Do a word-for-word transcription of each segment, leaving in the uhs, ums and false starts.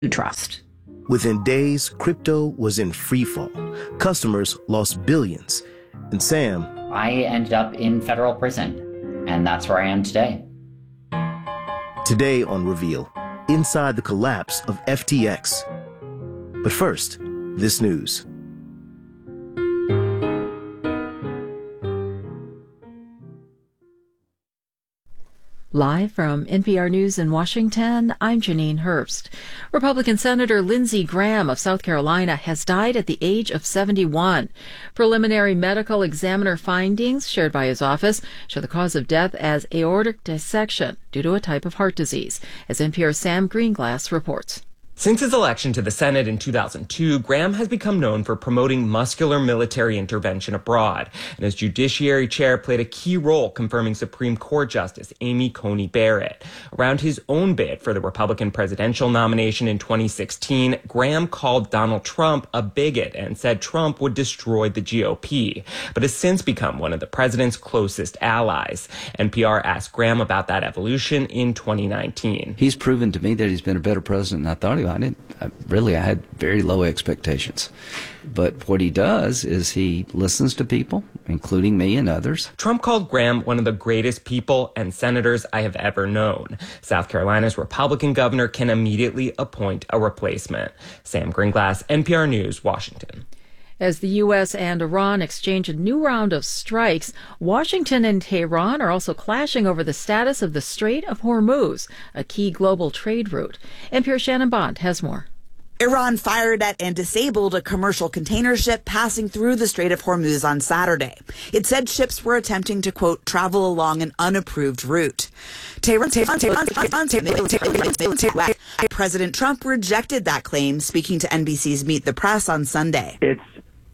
trust. Within days, crypto was in freefall. Customers lost billions. And Sam... I ended up in federal prison, and that's where I am today. Today on Reveal, inside the collapse of F T X. But first, this news. Live from N P R News in Washington, I'm Janine Herbst. Republican Senator Lindsey Graham of South Carolina has died at the age of seventy-one. Preliminary medical examiner findings shared by his office show the cause of death as aortic dissection due to a type of heart disease, as N P R's Sam Greenglass reports. Since his election to the Senate in two thousand two, Graham has become known for promoting muscular military intervention abroad, and as Judiciary Chair played a key role confirming Supreme Court Justice Amy Coney Barrett. Around his own bid for the Republican presidential nomination in twenty sixteen, Graham called Donald Trump a bigot and said Trump would destroy the G O P, but has since become one of the president's closest allies. N P R asked Graham about that evolution in twenty nineteen. He's proven to me that he's been a better president than I thought he was. I didn't, I, really, I had very low expectations. But what he does is he listens to people, including me and others. Trump called Graham one of the greatest people and senators I have ever known. South Carolina's Republican governor can immediately appoint a replacement. Sam Greenglass, N P R News, Washington. As the U S and Iran exchange a new round of strikes, Washington and Tehran are also clashing over the status of the Strait of Hormuz, a key global trade route. N P R's Shannon Bond has more. Iran fired at and disabled a commercial container ship passing through the Strait of Hormuz on Saturday. It said ships were attempting to, quote, travel along an unapproved route. Tehran, Tehran, Tehran, Tehran, Tehran, President Trump rejected that claim, speaking to N B C's Meet the Press on Sunday. It's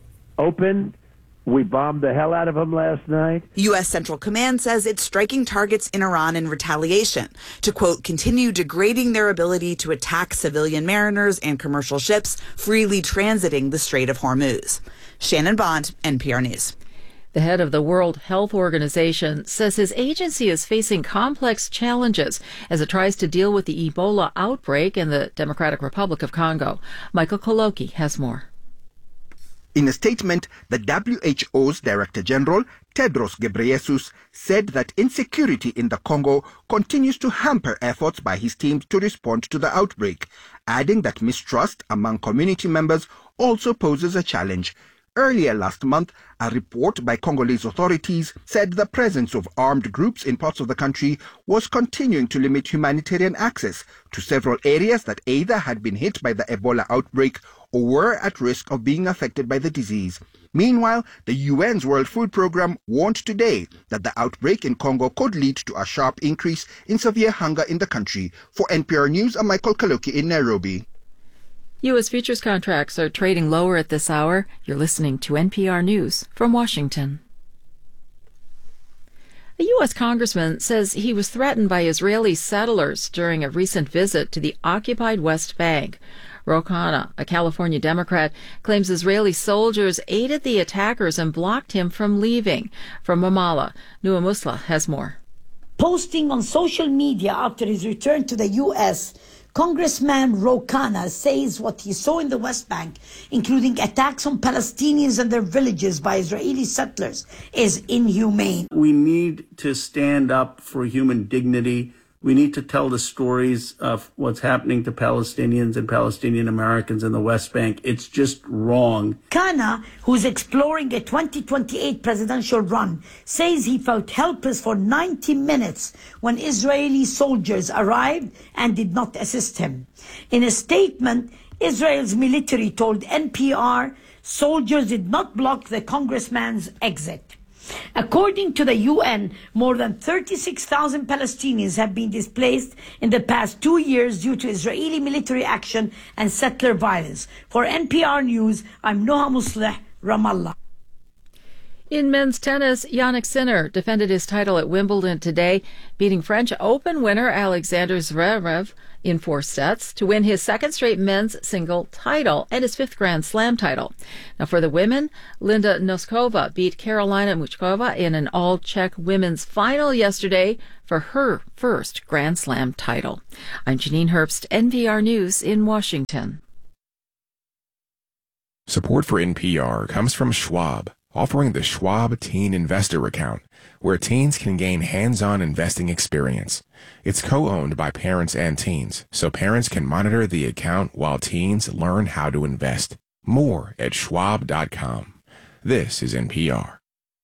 open. We bombed the hell out of them last night. U S. Central Command says it's striking targets in Iran in retaliation to, quote, continue degrading their ability to attack civilian mariners and commercial ships freely transiting the Strait of Hormuz. Shannon Bond, N P R News. The head of the World Health Organization says his agency is facing complex challenges as it tries to deal with the Ebola outbreak in the Democratic Republic of Congo. Michael Koloki has more. In a statement, the W H O's Director General, Tedros Ghebreyesus, said that insecurity in the Congo continues to hamper efforts by his team to respond to the outbreak, adding that mistrust among community members also poses a challenge. Earlier last month, a report by Congolese authorities said the presence of armed groups in parts of the country was continuing to limit humanitarian access to several areas that either had been hit by the Ebola outbreak or were at risk of being affected by the disease. Meanwhile, the U N's World Food Programme warned today that the outbreak in Congo could lead to a sharp increase in severe hunger in the country. For N P R News, I'm Michael Kaloki in Nairobi. U S futures contracts are trading lower at this hour. You're listening to N P R News from Washington. A U S congressman says he was threatened by Israeli settlers during a recent visit to the occupied West Bank. Ro Khanna, a California Democrat, claims Israeli soldiers aided the attackers and blocked him from leaving. From Ramallah, Nua Musla has more. Posting on social media after his return to the U S, Congressman Ro Khanna says what he saw in the West Bank, including attacks on Palestinians and their villages by Israeli settlers, is inhumane. We need to stand up for human dignity. We need to tell the stories of what's happening to Palestinians and Palestinian Americans in the West Bank. It's just wrong. Khanna, who's exploring a twenty twenty-eight presidential run, says he felt helpless for ninety minutes when Israeli soldiers arrived and did not assist him. In a statement, Israel's military told N P R soldiers did not block the congressman's exit. According to the U N, more than thirty-six thousand Palestinians have been displaced in the past two years due to Israeli military action and settler violence. For N P R News, I'm Noha Musleh, Ramallah. In men's tennis, Jannik Sinner defended his title at Wimbledon today, beating French Open winner Alexander Zverev in four sets to win his second straight men's single title and his fifth Grand Slam title. Now for the women, Linda Noskova beat Karolina Muchkova in an all-Czech women's final yesterday for her first Grand Slam title. I'm Janine Herbst, N P R News in Washington. Support for N P R comes from Schwab, offering the Schwab Teen Investor Account, where teens can gain hands-on investing experience. It's co-owned by parents and teens, so parents can monitor the account while teens learn how to invest. More at schwab dot com. This is N P R.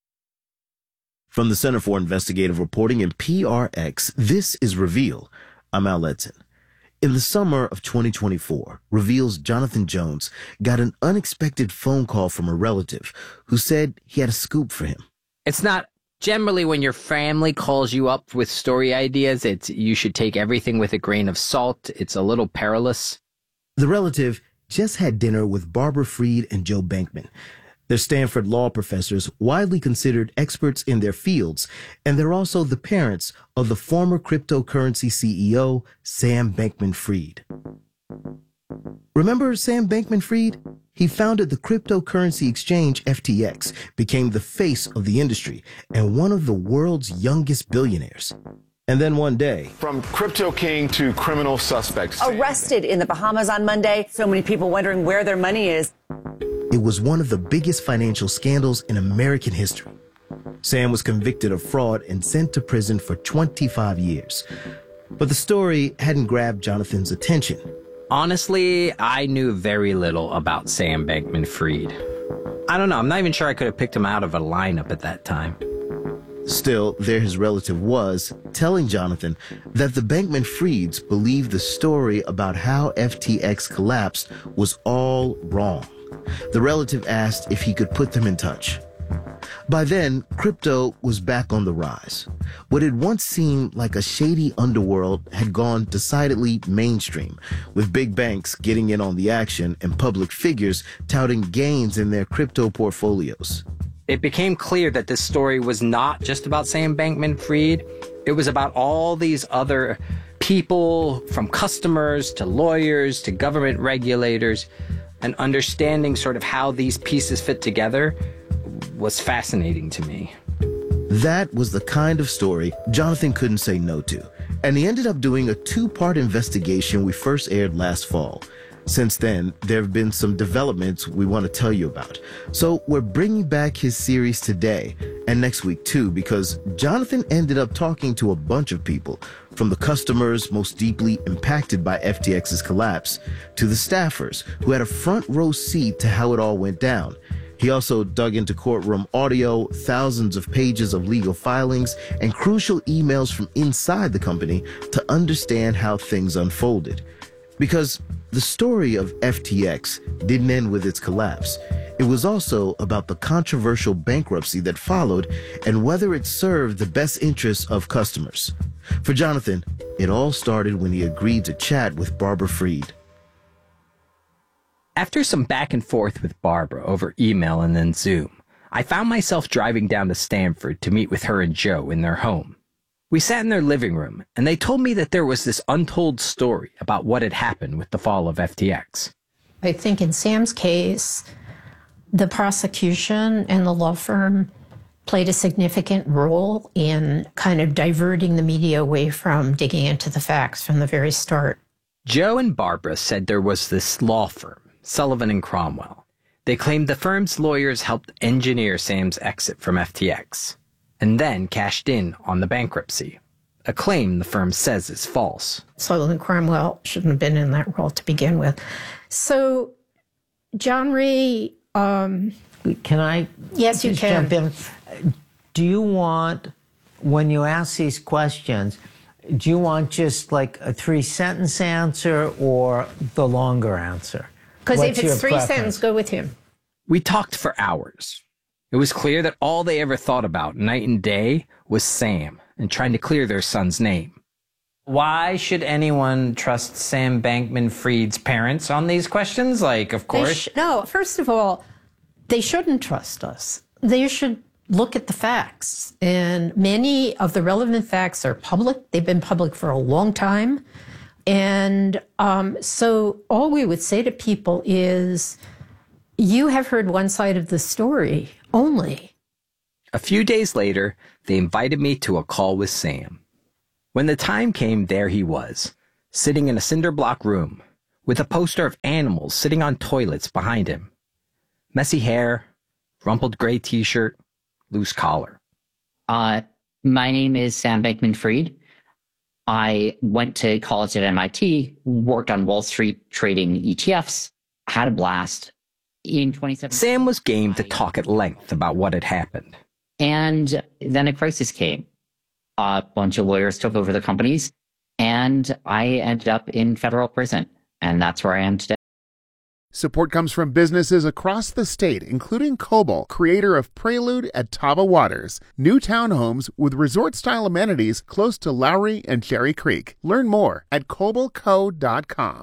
From the Center for Investigative Reporting in P R X, this is Reveal. I'm Al Edson. In the summer of twenty twenty-four, Reveal's Jonathan Jones got an unexpected phone call from a relative who said he had a scoop for him. It's not generally when your family calls you up with story ideas, it's you should take everything with a grain of salt. It's a little perilous. The relative just had dinner with Barbara Fried and Joe Bankman. They're Stanford law professors, widely considered experts in their fields, and they're also the parents of the former cryptocurrency C E O, Sam Bankman-Fried. Remember Sam Bankman-Fried? He founded the cryptocurrency exchange F T X, became the face of the industry, and one of the world's youngest billionaires. And then one day, from crypto king to criminal suspects. Arrested in the Bahamas on Monday. So many people wondering where their money is. It was one of the biggest financial scandals in American history. Sam was convicted of fraud and sent to prison for twenty-five years. But the story hadn't grabbed Jonathan's attention. Honestly, I knew very little about Sam Bankman-Fried. I don't know. I'm not even sure I could have picked him out of a lineup at that time. Still, there his relative was, telling Jonathan that the Bankman-Frieds believed the story about how F T X collapsed was all wrong. The relative asked if he could put them in touch. By then, crypto was back on the rise. What had once seemed like a shady underworld had gone decidedly mainstream, with big banks getting in on the action and public figures touting gains in their crypto portfolios. It became clear that this story was not just about Sam Bankman-Fried. It was about all these other people, from customers to lawyers to government regulators, and understanding sort of how these pieces fit together was fascinating to me. That was the kind of story Jonathan couldn't say no to, and he ended up doing a two-part investigation we first aired last fall. Since then, there have been some developments we want to tell you about. So we're bringing back his series today and next week too, because Jonathan ended up talking to a bunch of people, from the customers most deeply impacted by F T X's collapse to the staffers who had a front row seat to how it all went down. He also dug into courtroom audio, thousands of pages of legal filings, and crucial emails from inside the company to understand how things unfolded. Because the story of F T X didn't end with its collapse. It was also about the controversial bankruptcy that followed and whether it served the best interests of customers. For Jonathan, it all started when he agreed to chat with Barbara Fried. After some back and forth with Barbara over email and then Zoom, I found myself driving down to Stanford to meet with her and Joe in their home. We sat in their living room, and they told me that there was this untold story about what had happened with the fall of F T X. I think in Sam's case, the prosecution and the law firm played a significant role in kind of diverting the media away from digging into the facts from the very start. Joe and Barbara said there was this law firm, Sullivan and Cromwell. They claimed the firm's lawyers helped engineer Sam's exit from F T X, and then cashed in on the bankruptcy, a claim the firm says is false. Sullivan Cromwell shouldn't have been in that role to begin with. So, John Ray... Um, can I yes, you can. jump in? Do you want, when you ask these questions, do you want just like a three-sentence answer or the longer answer? Because if your it's three preference? sentences, go with him. We talked for hours. It was clear that all they ever thought about night and day was Sam and trying to clear their son's name. Why should anyone trust Sam Bankman-Fried's parents on these questions? Like, of course. Sh- no, first of all, they shouldn't trust us. They should look at the facts. And many of the relevant facts are public. They've been public for a long time. And um, so all we would say to people is, you have heard one side of the story only. A few days later, they invited me to a call with Sam. When the time came, there he was, sitting in a cinder block room, with a poster of animals sitting on toilets behind him. Messy hair, rumpled gray t-shirt, loose collar. Uh, my name is Sam Bankman-Fried. I went to college at M I T, worked on Wall Street trading E T Fs, had a blast. In twenty seventeen, Sam was game to talk at length about what had happened. And then a crisis came. A bunch of lawyers took over the companies, and I ended up in federal prison. And that's where I am today. Support comes from businesses across the state, including Cobalt, creator of Prelude at Taba Waters, new townhomes with resort-style amenities close to Lowry and Cherry Creek. Learn more at cobalt co dot com.